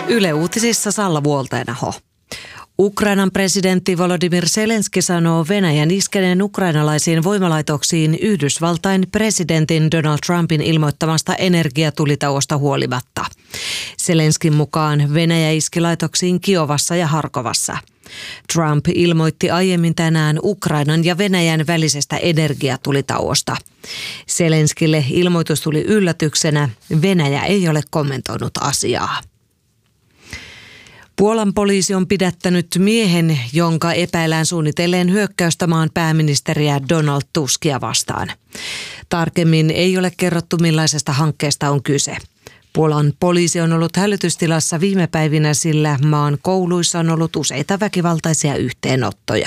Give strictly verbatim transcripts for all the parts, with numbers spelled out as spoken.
Yle Uutisissa Salla Vuolteenaho. Ukrainan presidentti Volodymyr Zelenski sanoo Venäjän iskeneen ukrainalaisiin voimalaitoksiin Yhdysvaltain presidentin Donald Trumpin ilmoittamasta energiatulitauosta huolimatta. Zelenskin mukaan Venäjä iski laitoksiin Kiovassa ja Harkovassa. Trump ilmoitti aiemmin tänään Ukrainan ja Venäjän välisestä energiatulitauosta. Zelenskille ilmoitus tuli yllätyksenä. Venäjä ei ole kommentoinut asiaa. Puolan poliisi on pidättänyt miehen, jonka epäillään suunnitelleen hyökkäystä maan pääministeriä Donald Tuskia vastaan. Tarkemmin ei ole kerrottu, millaisesta hankkeesta on kyse. Puolan poliisi on ollut hälytystilassa viime päivinä, sillä maan kouluissa on ollut useita väkivaltaisia yhteenottoja.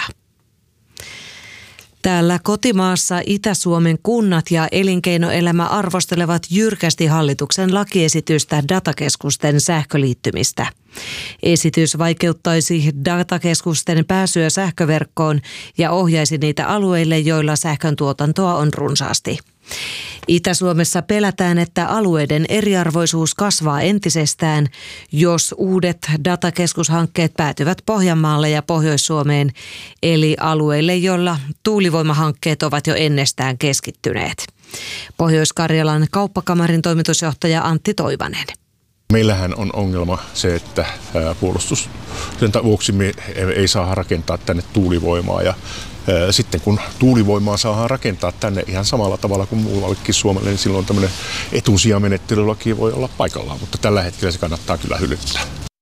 Täällä kotimaassa Itä-Suomen kunnat ja elinkeinoelämä arvostelevat jyrkästi hallituksen lakiesitystä datakeskusten sähköliittymistä. Esitys vaikeuttaisi datakeskusten pääsyä sähköverkkoon ja ohjaisi niitä alueille, joilla sähkön tuotantoa on runsaasti. Itä-Suomessa pelätään, että alueiden eriarvoisuus kasvaa entisestään, jos uudet datakeskushankkeet päätyvät Pohjanmaalle ja Pohjois-Suomeen, eli alueille, joilla tuulivoimahankkeet ovat jo ennestään keskittyneet. Pohjois-Karjalan kauppakamarin toimitusjohtaja Antti Toivanen. Meillähän on ongelma se, että puolustus, sen vuoksi me ei saa rakentaa tänne tuulivoimaa ja sitten kun tuulivoimaa saadaan rakentaa tänne ihan samalla tavalla kuin muuallekin Suomelle, niin silloin tämmöinen etusijamenettelylaki voi olla paikallaan, mutta tällä hetkellä se kannattaa kyllä hylyttää.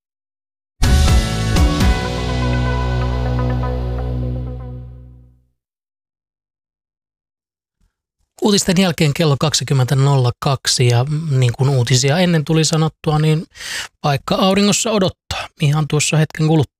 Uutisten jälkeen kello kaksikymmentä nolla kaksi ja niin kuin uutisia ennen tuli sanottua, niin paikka auringossa odottaa ihan tuossa hetken kuluttua.